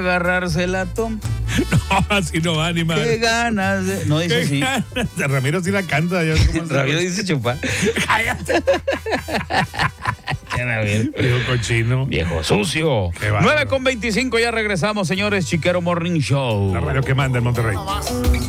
agarrarse la toma. No, así no va, ni madre. Qué ganas de... No dice así. Ramiro sí la canta. Ramiro dice chupar. Cállate. Viejo cochino. Viejo sucio. 9:25, ya regresamos, señores. Chiquero Morning Show. La radio que manda en Monterrey.